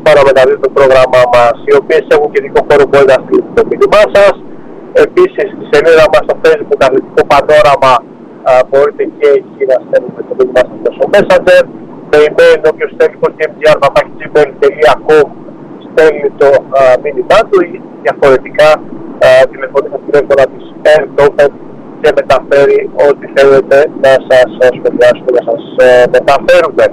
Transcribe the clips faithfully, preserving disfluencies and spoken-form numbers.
παραμεταδίδουν το πρόγραμμά μας, οι οποίες έχουν και δικό χώρο που μπορεί να στείλει το μήνυμά σας. Επίσης, στη σελίδα μας στο Facebook, αθλητικό πανόραμα, α, μπορείτε και εκεί να στέλνετε το μήνυμά σας μέσω Messenger. Το email, όποιος θέλει gmgr παπάκι gmail τελεία com στέλνει το α, μήνυμά του ή διαφορετικά τηλεφωνεί στα τηλέφωνα της Airtopen και μεταφέρει ό,τι θέλετε να σας σχεδιάσουμε, να σας ε, μεταφέρουμε.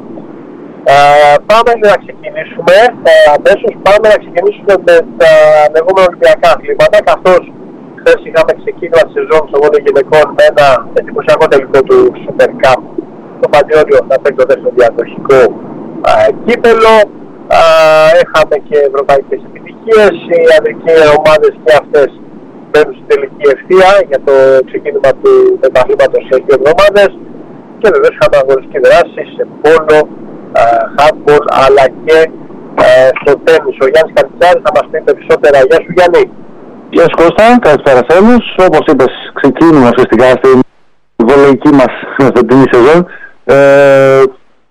Uh, πάμε να ξεκινήσουμε, uh, αμέσως πάμε να ξεκινήσουμε με τα λεγόμενα Ολυμπιακά αθλήματα, καθώς χθες είχαμε ξεκίνημα τη σεζόν στο βόλεϊ γυναικών με ένα εντυπωσιακό τελικό του Super Cup, το Πανιόνιο να παίξει το δεύτερο διαδοχικό uh, κύπελο. Uh, είχαμε και ευρωπαϊκές επιτυχίες, οι ανδρικές ομάδες και αυτές μπαίνουν στην τελική ευθεία για το ξεκίνημα του πρωταθλήματος σε δύο εβδομάδες και βεβαίως είχαμε αγωνιστική δράση σε πόλο, handball αλλά και uh, στο τένις. Ο Γιάννης Καλτζάρης θα μας πει περισσότερα. Γεια σου Γιάννη. Γεια σου Κώστα, καλησπέρα σε όλους. Όπως είπες, ξεκίνημα ουσιαστικά στην βολεϊκή μας φετινή σεζόν. Ε,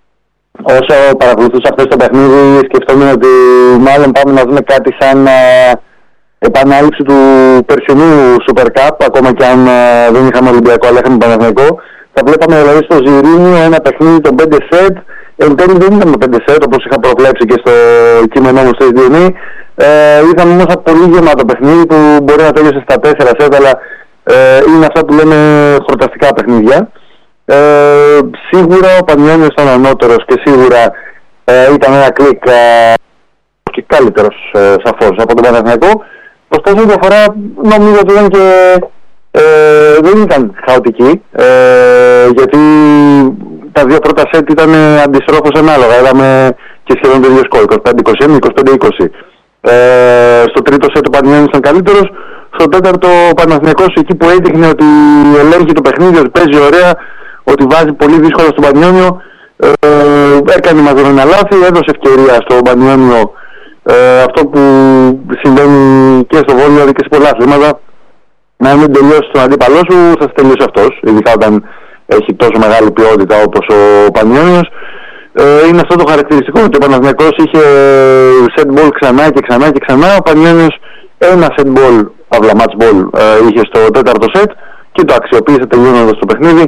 όσο παρακολουθούσα χθες το παιχνίδι, σκεφτόμουν ότι μάλλον πάμε να δούμε κάτι σαν uh, επανάληψη του περσινού Super Cup, ακόμα και αν uh, δεν είχαμε Ολυμπιακό αλλά είχαμε Παναθηναϊκό. Θα βλέπαμε δηλαδή στο Ζιρήνιο ένα παιχνίδι των πέντε σετ. Εν τέλει δεν ήταν με πέντε σετ όπως είχα προβλέψει και στο κείμενό μου στο ες ντι εν ι. Ε, είδαμε όμως ένα πολύ γεμάτο παιχνίδι που μπορεί να τέλειωσε στα τέσσερα σετ, αλλά ε, είναι αυτά που λέμε χορταστικά παιχνίδια. Ε, σίγουρα ο Πανιόνιος ήταν ανώτερος και σίγουρα ε, ήταν ένα κλικ ε, και καλύτερος ε, σαφώς από τον Παναθηναϊκό. Ωστόσο η διαφορά νομίζω ότι ήταν και ε, δεν ήταν χαοτική, ε, γιατί τα δύο πρώτα σετ ήταν αντιστρόφως ανάλογα. Είδαμε και σχεδόν το ίδιο σκορ, είκοσι πέντε είκοσι ένα, είκοσι πέντε είκοσι. Ε, στο τρίτο σετ ο Πανιόνιος ήταν καλύτερος. Στο τέταρτο ο Παναθηναϊκός, εκεί που έδειχνε ότι ελέγχει το παιχνίδι, ότι παίζει ωραία, ότι βάζει πολύ δύσκολα στον Πανιόνιο, ε, έκανε μαζεμένα λάθη, έδωσε ευκαιρία στον Πανιόνιο ε, αυτό που συμβαίνει και στο βόλεϊ αλλά και σε πολλά αθλήματα, να μην τελειώσει τον αντίπαλό σου, θα σε τελειώσει αυτός, ειδικά όταν έχει τόσο μεγάλη ποιότητα όπως ο Πανιόνιος. Ε, είναι αυτό το χαρακτηριστικό ότι ο Παναθηναϊκός είχε set ball ξανά και ξανά και ξανά. Ο Πανιόνιος ένα set ball, παύλα match ball, ε, είχε στο τέταρτο set και το αξιοποίησε τελειώνοντας το παιχνίδι.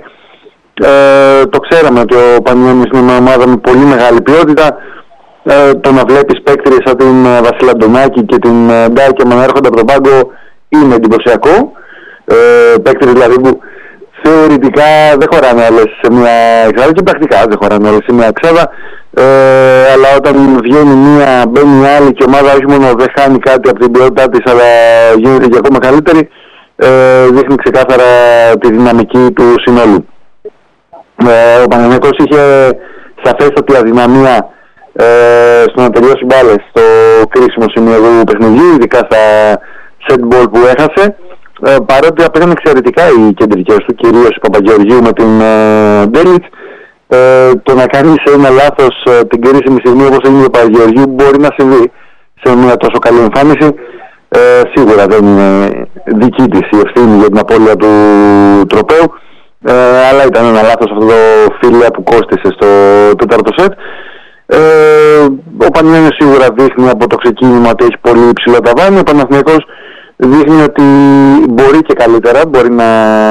Ε, το ξέραμε ότι ο Πανιόνιος είναι μια ομάδα με πολύ μεγάλη ποιότητα. Ε, το να βλέπεις παίκτριες σαν την Βασίλα Αντωνάκη και την Ντάκεμα να έρχονται από τον πάγκο είναι εντυπωσιακό. Ε, παίκτριες δηλαδή που θεωρητικά δεν χωράνε όλες σε μια εξάδα και πρακτικά δεν χωράνε όλες σε μια εξάδα, ε, αλλά όταν βγαίνει μια, μπαίνει μια άλλη και η ομάδα όχι μόνο δεν χάνει κάτι από την ποιότητά της αλλά γίνεται και ακόμα καλύτερη, ε, δείχνει ξεκάθαρα τη δυναμική του συνόλου. Ε, ο Παναθηναϊκός είχε σαφέστατη αδυναμία ε, στο να τελειώσει μπάλες στο κρίσιμο σημείο του παιχνιδιού, ειδικά στα set ball που έχασε. Ε, παρότι απέγαν εξαιρετικά οι κεντρικές του, κυρίως η Παπαγεωργίου με την ε, Ντέλιτς, ε, το να κάνεις ένα λάθος ε, την κρίσιμη στιγμή όπως έγινε η Παπαγεωργίου μπορεί να συμβεί σε μια τόσο καλή εμφάνιση. Ε, σίγουρα δεν είναι δική της η ευθύνη για την απώλεια του τροπαίου, ε, αλλά ήταν ένα λάθος αυτό το φίλια που κόστισε στο τέταρτο σετ. Ε, ο Πανιόνιος σίγουρα δείχνει από το ξεκίνημα ότι έχει πολύ υψηλό ταβάνι. Ο Παναθηναϊκός δείχνει ότι μπορεί και καλύτερα, μπορεί να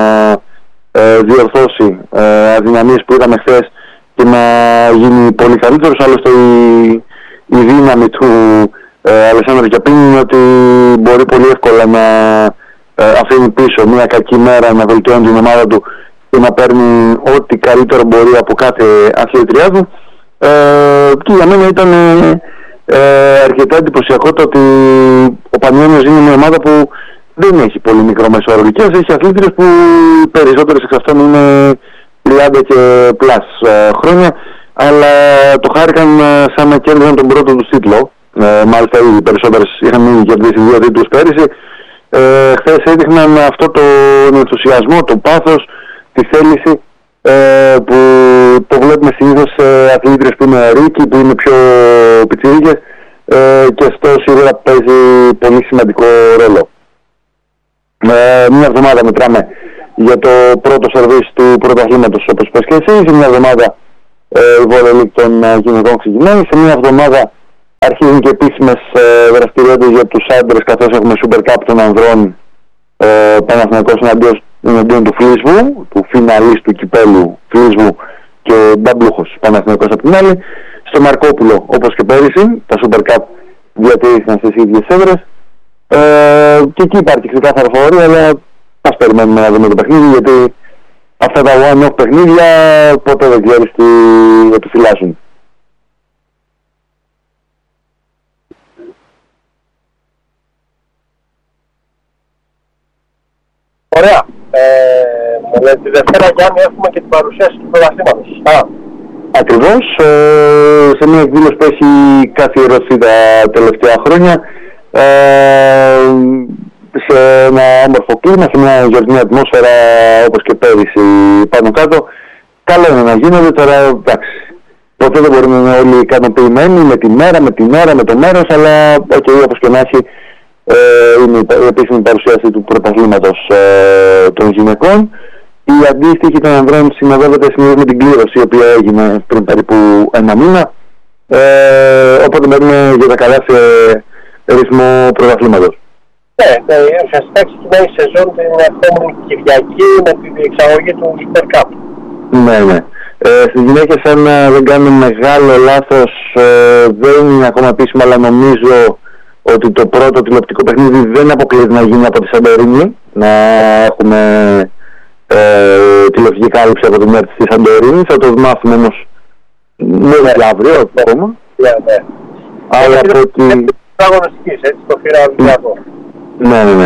ε, διορθώσει ε, αδυναμίες που είδαμε χθες και να γίνει πολύ καλύτερος. Άλλωστε η, η δύναμη του ε, Αλεσάνδρου Κιαπίνη είναι ότι μπορεί πολύ εύκολα να ε, αφήνει πίσω μια κακή μέρα, να βελτιώνει την ομάδα του και να παίρνει ό,τι καλύτερο μπορεί από κάθε αθλήτριά του. Ε, και για μένα ήταν ε, αρκετά εντυπωσιακό το ότι ο Πανιόνιος είναι μια ομάδα που δεν έχει πολύ μικρό μέσο ηλικίας, έχει αθλήτριες που οι περισσότερες εξ αυτών είναι τριάντα και πλάς ε, χρόνια, αλλά το χάρηκαν ε, σαν να κέρδισαν τον πρώτο του τίτλο. Ε, μάλιστα οι περισσότερες είχαν ήδη κερδίσει δύο τίτλους πέρυσι. Ε, χθες έδειχναν αυτό τον ενθουσιασμό, το πάθος, τη θέληση ε, που το βλέπουμε συνήθως σε αθλήτριες που είναι ρίκοι, που είναι πιο πιτσιρίκες, ε, και αυτό σίγουρα παίζει πολύ σημαντικό ρόλο. Ε, μια εβδομάδα μετράμε για το πρώτο σερβίς του πρωταθλήματος, όπως είπες και εσύ. Σε μια εβδομάδα ε, η Βόλεϊ των γυναικών ξεκινάει, σε μια εβδομάδα αρχίζουν και επίσημες ε, δραστηριότητες για τους άντρες, καθώς έχουμε Super Cup των ανδρών, ε, Παναθηναϊκός εναντίον, εναντίον του Φλίσβου, του φιναλίστ του κυπέλου Φλίσβου και Μπαμπλούχος Παναθηναϊκός από την άλλη. Στο Μαρκόπουλο, όπως και πέρυσι, τα Super Cup διατηρήθηκαν στις ίδιες έδρες. Ε, και εκεί υπάρχει ξεκάθαρα φαβορί, αλλά ας περιμένουμε να δούμε το παιχνίδι, γιατί αυτά τα one-off παιχνίδια ποτέ δεν ξέρεις τι επιφυλάσσουν. Ωραία. Ε, με τη Δευτέρα, Γιάννη, έχουμε και την παρουσίαση του πρωταθλήματος. Σωστά. Ακριβώς. Ε, σε μια εκδήλωση που έχει καθιερωθεί τα τελευταία χρόνια, ε, σε ένα όμορφο κλίμα, σε μια γιορτινή ατμόσφαιρα όπως και πέρυσι πάνω κάτω. Καλό είναι να γίνονται. Τώρα, εντάξει, ποτέ δεν μπορούμε να είναι όλοι ικανοποιημένοι με τη μέρα, με την ώρα, με το μέρος, αλλά okay, όπως και να έχει, ε, είναι η επίσημη παρουσίαση του πρωταθλήματος ε, των γυναικών. Η αντίστοιχη των ανδρών συνοδεύεται συνήθως με την κλήρωση, η οποία έγινε πριν περίπου ένα μήνα. Ε, οπότε μένουμε για τα καλά σε ρυθμό πρωταθλήματος. Ναι, ναι, ουσιαστικά ξεκινάει η σεζόν την επόμενη Κυριακή με τη διεξαγωγή του Super Cup. Ναι, ναι. Ε, στις γυναίκες, αν δεν κάνω μεγάλο λάθος, ε, δεν είναι ακόμα επίσημα, αλλά νομίζω ότι το πρώτο τηλεοπτικό παιχνίδι δεν αποκλείεται να γίνει από τη Σαντορίνη. Να έχουμε ε, τηλεοπτική κάλυψη από την ΕΡΤ στη Σαντορίνη. Θα το μάθουμε όμως μέχρι ναι, αύριο ακόμα. Ναι, ναι. Αλλά από ότι... αγωνιστικής, έτσι, το φύρα. Ναι, ναι, ναι.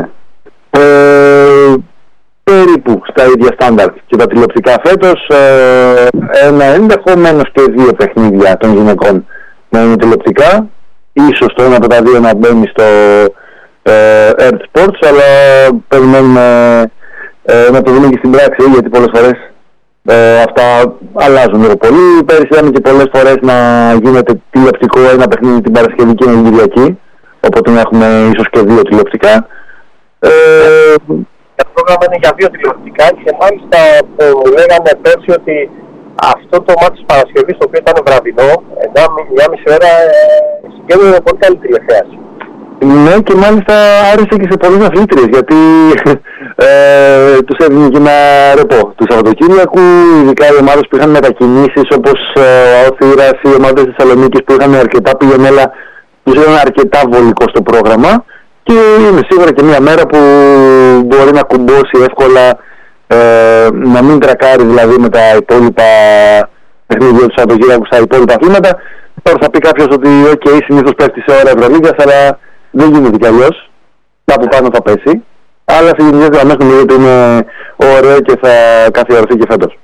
Ε, περίπου στα ίδια στάνταρ και τα τηλεοπτικά φέτος, ε, ένα ενδεχομένως και δύο παιχνίδια των γυναικών να είναι τηλεοπτικά. Ίσως το ένα από τα δύο να μπαίνει στο ε, ΕΡΤ Sports, αλλά περιμένουμε ε, να το δούμε και στην πράξη, γιατί πολλές φορές ε, αυτά αλλάζουν λίγο πολύ. Πέρυσι είδαμε και πολλές φορές να γίνεται τηλεοπτικό ένα παιχνίδι την Παρασκευή και την Κυριακή, οπότε να έχουμε ίσως και δύο τηλεοπτικά. Ε, το πρόγραμμα είναι για δύο τηλεοπτικά και μάλιστα ε, λέγανε πέρσι ότι αυτό το μάτι της Παρασκευής, το οποίο ήταν βραδινό, μια μισή ώρα, ε, συγκέντρωνε πολύ καλή τηλεθέαση. Ναι, και μάλιστα άρεσε και σε πολλές αθλήτριες, γιατί ε, τους έδινε και ένα ρεπό του Σαββατοκύριακου, ειδικά οι ομάδες που είχαν μετακινήσεις, όπως ε, ο Θήρας, οι ομάδες της Θεσσαλονίκης που είχαν αρκετά πηγενέλα, τους ήταν αρκετά βολικό στο πρόγραμμα, και είναι σίγουρα και μια μέρα που μπορεί να κουμπώσει εύκολα, ε, να μην τρακάρει δηλαδή με τα υπόλοιπα παιχνίδια του Σαββατοκύριακου στα υπόλοιπα αθλήματα. Τώρα θα πει κάποιος ότι ok, συνήθως πέφτει σε ώρα Ευρωλίγκας, αλλά δεν γίνεται κι αλλιώς. Κάπου πάνω θα πέσει. Αλλά σε γενικές γραμμές νομίζω ότι είναι ωραίο και θα καθιερωθεί και φέτος.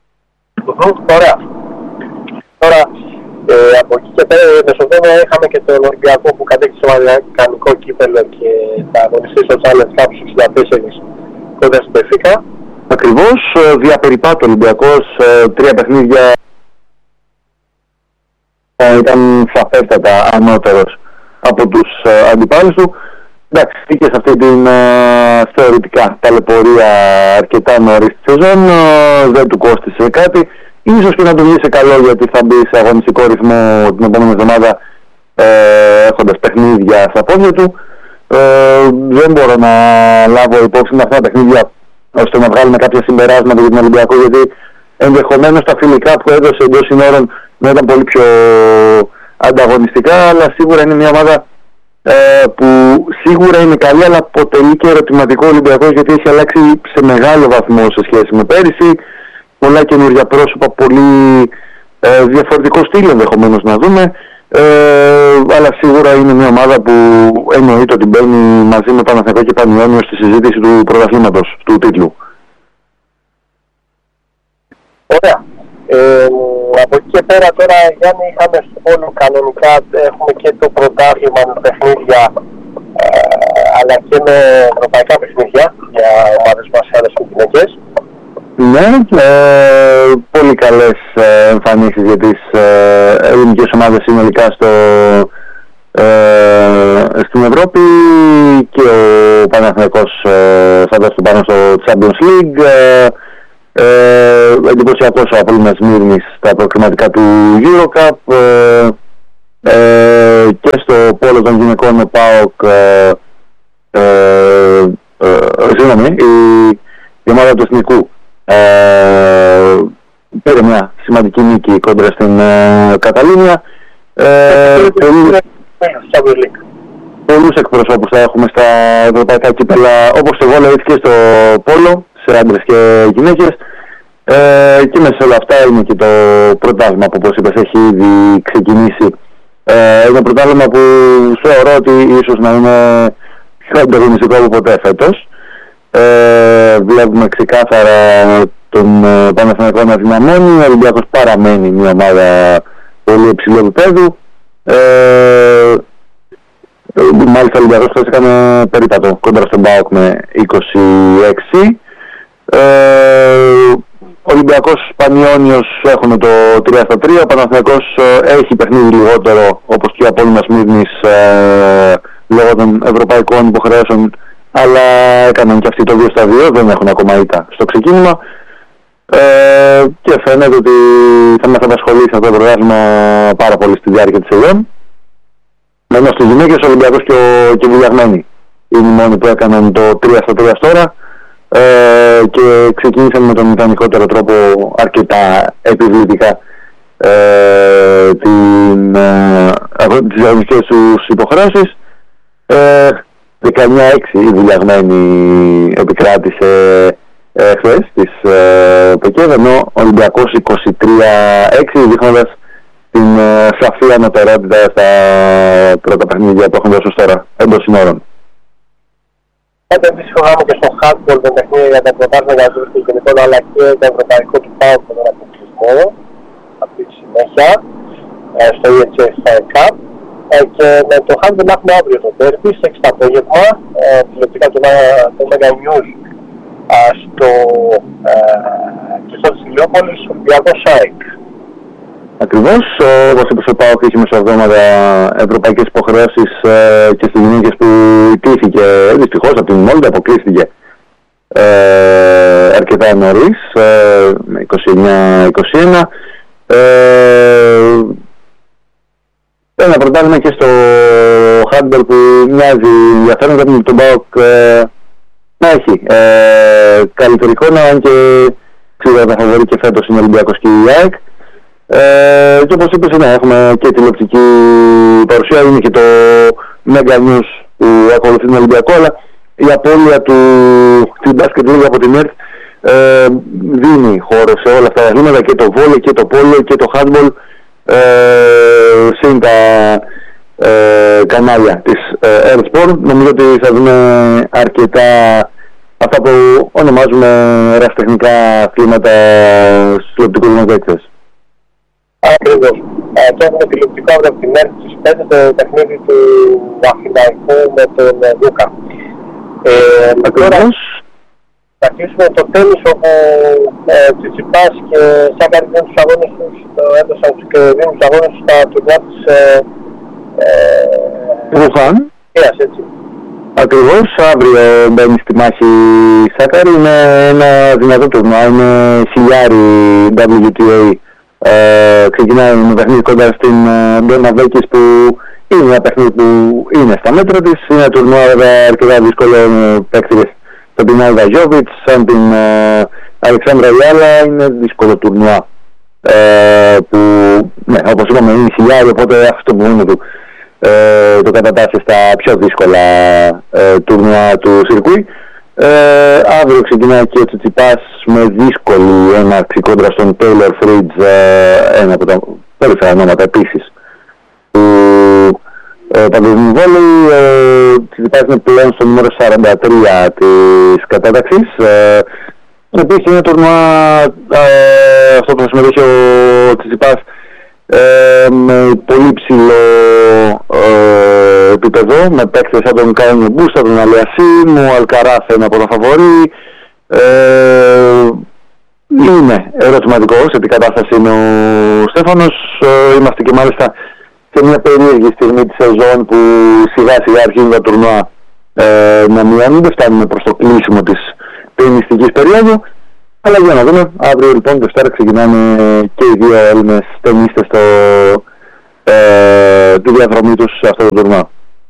Ωραία. Τώρα, ε, από εκεί και πέρα, μεσοδόνα είχαμε και τον Ολυμπιακό που κατέκτησε το αμερικανικό κύπελλο και θα αγωνιστεί στο Challenge Cup στους εξήντα τέσσερα κοντά στην Πεφίκα. Ακριβώς, διαπεριπάτει ο Ολυμπιακός, τρία παιχνίδια, ήταν σαφέστατα ανώτερος από τους αντιπάλους του. Εντάξει, και σε αυτή την θεωρητικά ταλαιπωρία αρκετά νωρίς τη σεζόν, δεν του κόστησε κάτι. Ίσως και να του βγει σε καλό, γιατί θα μπει σε αγωνιστικό ρυθμό την επόμενη εβδομάδα, ε, έχοντας παιχνίδια στα πόδια του. Ε, δεν μπορώ να λάβω υπόψη με αυτά τα παιχνίδια ώστε να βγάλουμε κάποια συμπεράσματα για τον Ολυμπιακό, γιατί ενδεχομένως τα φιλικά που έδωσε εντός συνόρων να ήταν πολύ πιο ανταγωνιστικά, αλλά σίγουρα είναι μια ομάδα ε, που σίγουρα είναι καλή, αλλά αποτελεί και ερωτηματικό Ολυμπιακός, γιατί έχει αλλάξει σε μεγάλο βαθμό σε σχέση με πέρυσι. Πολλά καινούργια πρόσωπα, πολύ ε, διαφορετικό στυλ ενδεχομένως να δούμε, ε, αλλά σίγουρα είναι μια ομάδα που εννοείται ότι μπαίνει μαζί με Παναθηναϊκό και Πανιόνιο στη συζήτηση του πρωταθλήματος, του τίτλου. Ωραία. Ε, από εκεί και πέρα τώρα, Γιάννη, είχαμε όλο κανονικά, έχουμε και το πρωτάθλημα με παιχνίδια, ε, αλλά και με ευρωπαϊκά παιχνίδια για ομάδες μας και γυναίκες. Ναι, ε, πολύ καλές ε, εμφανίσεις για τις ε, ελληνικές ομάδες συνολικά στο, ε, στην Ευρώπη, και ο Παναθηναϊκός ε, φαντάζομαι πάνω στο Champions League, ε, ε, εντυπωσιακός ο Απόλλωνας Σμύρνης στα προκριματικά του Eurocup, ε, ε, και στο πόλο των γυναικών ο ΠΑΟΚ, ε, ε, ε, συγγνώμη, η, η ομάδα του Εθνικού ε, πήρε μια σημαντική νίκη κόντρα στην ε, Καταλίνια. Ε, πολλούς εκπροσώπους θα έχουμε στα ευρωπαϊκά κύπελα, όπως στο βόλεϊ και στο πόλο, σε άντρες και γυναίκες. Ε, και μέσα σε όλα αυτά είναι και το πρωτάθλημα που, όπως είπες, έχει ήδη ξεκινήσει. Ε, είναι πρωτάθλημα που θεωρώ ότι ίσως να είναι πιο ανταγωνιστικό από ποτέ φέτος. Ε, βλέπουμε ξεκάθαρα τον ε, Παναθηναϊκό να δυναμώνει. Ο Ολυμπιακός παραμένει μια ομάδα πολύ υψηλού επίπεδου. Ε, μάλιστα ο Ολυμπιακός χθες έκανε περίπατο κόντρα στον ΠΑΟΚ με είκοσι έξι. Ε, ο Ολυμπιακός Πανιόνιος έχουν το τρία στα τρία. Ο Παναθηναϊκός ε, έχει παιχνίδι λιγότερο, όπως και ο Απόλλωνας Σμύρνης, ε, λόγω των ευρωπαϊκών υποχρεώσεων, αλλά έκαναν και αυτοί το δύο στα δύο, δεν έχουν ακόμα ήττα στο ξεκίνημα. Ε, και φαίνεται ότι θα μας απασχολήσει αυτό το πρόγραμμα πάρα πολύ στη διάρκεια της σεζόν. Ενώ στις γυναίκες ο Ολυμπιακός και, ο, και Βουλιαγμένοι είναι οι μόνοι που έκαναν το τρία στα τρία τώρα, ε, και ξεκίνησαν με τον μηχανικότερο τρόπο αρκετά επιβλητικά ε, την, ε, τις αγωνιστικές τους υποχρεώσεις. Ε, δεκαεννιά έξι η Βουλιαγμένη επικράτησε ε, χθες της ε, ΠΕΚΕΒ, ενώ ο Ολυμπιακός είκοσι τρία έξι, δείχνοντας την ε, σαφή ανωτερότητα στα πρώτα παιχνίδια που έχουν δώσει ως τώρα εντός συνόρων. Πάντα επίσης είχαμε και στο handball το παιχνίδι για τα πρωτάθληματα του γενικών, αλλά και το ευρωπαϊκό του ΠΑΟΚ με τον αποκλεισμό αυτή τη συνέχεια ε, στο ι έιτς εφ Cup. Ε, και με το handball έχουμε αύριο το derby στις έξι το απόγευμα, ε, τηλεοπτικά του Mega News ε, στο κλειστό της Ηλιόπολης, Ολυμπιακός ΑΕΚ. Ακριβώς, όπως είπες, ο ΠΑΟΚ είχε μεσοβδόμαδα ευρωπαϊκές υποχρεώσεις ε, και στις γυναίκες που ιτήθηκε δυστυχώς από την Μόλντα, αποκλείστηκε ε, αρκετά νωρίς, ε, με είκοσι εννιά είκοσι ένα. Ε, ένα πρωτάθλημα και στο handball που μοιάζει ενδιαφέρον, γιατί τον ΠΑΟΚ ε, να έχει ε, καλύτερη εικόνα, αν και ξέρω τα φαβορεί και φέτος είναι ο Ολυμπιακός και η ΑΕΚ. Ε, και όπως είπες, ναι, έχουμε και τηλεοπτική παρουσία, είναι και το Mega News που ακολουθεί τον Ολυμπιακό, αλλά η απώλεια του στην μπάσκετ λίγα από την ΕΡΤ ε, δίνει χώρο σε όλα αυτά τα αθλήματα, και το βόλεϊ και το πόλο και το handball, ε, συν τα ε, κανάλια της ε, ΕΡΤ. Νομίζω ότι θα δούμε αρκετά αυτά που ονομάζουμε ερασιτεχνικά αθλήματα στους τηλεοπτικούς μας δείκτες. Ακριβώς. Ε, και έχουμε τηλεοπτικό αύριο από την ΕΡΤ στις πέντε το παιχνίδι του Αθηναϊκού με τον Λούκα. Ε, Ακριβώς. Θα αρχίσουμε το τένις, όπου ε, Τσιτσιπάς και Σάκαρη δίνουν τους αγώνες τους, έδωσαν τους και δίνουν τους αγώνες τους στα τουρνουά της Ρουχάν. Ε, έτσι. Ακριβώς, αύριο μπαίνει στη μάχη Σάκαρη, είναι ένα δυνατό τουρνουά, είναι χιλιάρι ντάμπλιου τι έι. Ε, ξεκινάει με παιχνίδι κοντά στην Ντόνα Βέκης, που είναι ένα παιχνίδι που είναι στα μέτρα της. Είναι ένα τουρνουά βέβαια αρκετά δύσκολο, με παίκτες σαν την Άιδα Γιώβιτς, σαν την ε, Αλεξάνδρα Ιάλα. Είναι δύσκολο τουρνουά ε, που, ναι, όπως είπαμε, είναι χιλιάρι, οπότε αυτό που είναι του ε, το κατατάσσει στα πιο δύσκολα ε, τουρνουά του σιρκουί. Ε, αύριο ξεκινάει και ο Τσιτσιπάς με δύσκολη έναρξη κόντρα στον Taylor Fridge, ε, ένα από τα περισσότερα ονόματα επίσης του ε, παγκοσμίου βόλεϊ. Ο Τσιτσιπάς είναι πλέον στο νούμερο σαράντα τρία της κατάταξης. Ε, επίσης είναι τουρνουά ε, αυτό που θα συμμετέχει ο Τσιτσιπάς ε, με πολύ ψηλό ε, επίπεδο, με παίκτες σαν τον Κάινιο Μπούστα, τον Αλιασίμ, ο Αλκαράθ, ένα από τα φαβορί. Ε, είναι ερωτηματικό σε τι κατάσταση είναι ο Στέφανος. Ε, είμαστε και μάλιστα σε μια περίεργη στιγμή της σεζόν που σιγά σιγά αρχίζουν τα τουρνουά ε, να μειώνονται, φτάνουμε προς το κλείσιμο της ταινιστικής περίοδου. Αλλά για να δούμε, αύριο λοιπόν Δευτέρα ξεκινάνε και οι δύο Έλληνες ταινίστες στο ε, τη διαδρομή τους σε αυτό το τουρνουά.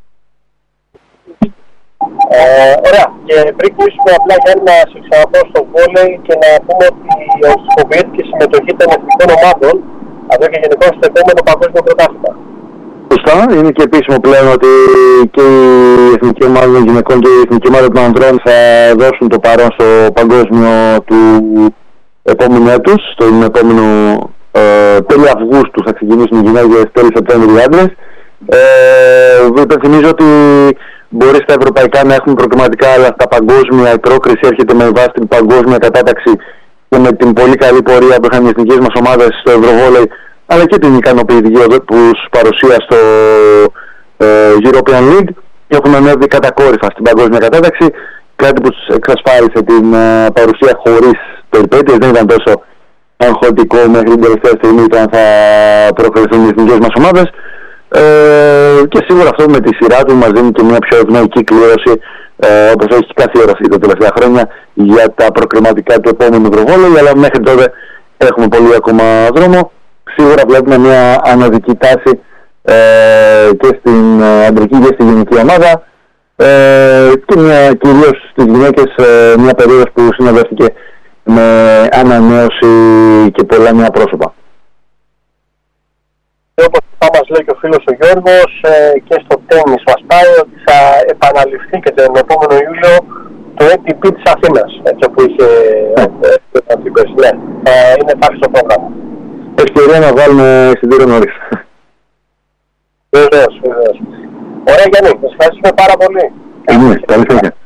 Ε, ωραία. Και πριν κλείσουμε, απλά για να σε ξαναπώ στο βόλεϊ και να πούμε ότι οριστικοποιήθηκε η συμμετοχή των εθνικών ομάδων εδώ και γενικώς στο επόμενο παγκόσμιο πρωτάθλημα. Σωστά. Είναι και επίσημο πλέον ότι και η εθνική ομάδα των γυναικών και η εθνική ομάδα των ανδρών θα δώσουν το παρόν στο παγκόσμιο του επόμενου έτους. Στον επόμενο ε, τέλη Αυγούστου θα ξεκινήσουν οι γυναίκες, τέλη Σεπτέμβρη οι άντρες. Ε, υπενθυμίζω ότι μπορεί στα ευρωπαϊκά να έχουμε προκριματικά, αλλά στα παγκόσμια η πρόκριση έρχεται με βάση την παγκόσμια κατάταξη και με την πολύ καλή πορεία που είχαν οι εθνικές μας ομάδες στο Ευρωβόλεϊ, αλλά και την ικανοποιητική παρουσία στο ε, European League, και έχουν ανέβει κατακόρυφα στην παγκόσμια κατάταξη, κάτι που τους εξασφάλισε την ε, παρουσία χωρίς περιπέτειες. Δεν ήταν τόσο αγχωτικό μέχρι την τελευταία στιγμή όταν θα προκριθούν οι εθνικές μας ομάδες. Ε, και σίγουρα αυτό με τη σειρά του μας δίνει και μια πιο ευνοϊκή κλήρωση, ε, όπως έχει καθιερωθεί τα τελευταία χρόνια για τα προκριματικά του επόμενου Ευρωβόλεϊ, αλλά μέχρι τότε έχουμε πολύ ακόμα δρόμο. Σίγουρα βλέπουμε μια ανωδική τάση ε, και στην αντρική και στη γυναική ομάδα, ε, και μια, κυρίως στις γυναίκες, ε, μια περίοδος που συνοδεύτηκε με ανανέωση και πολλά νέα πρόσωπα. Όπως θα μας λέει και ο φίλος ο Γιώργος, ε, και στο τένις μας πάει ότι θα επαναληφθεί και τον επόμενο Ιούλιο το έι τι πι της Αθήνας, έτσι όπου είχε αντίπες. Ναι, θα είναι υπάρχει στο πρόγραμμα. Ευκαιρία να βάλουμε εισιτήριο νωρίς. Βεβαίως, βεβαίως. Ωραία Γιάννη, σας ευχαριστούμε πάρα πολύ. Είναι, καλή συνέχεια.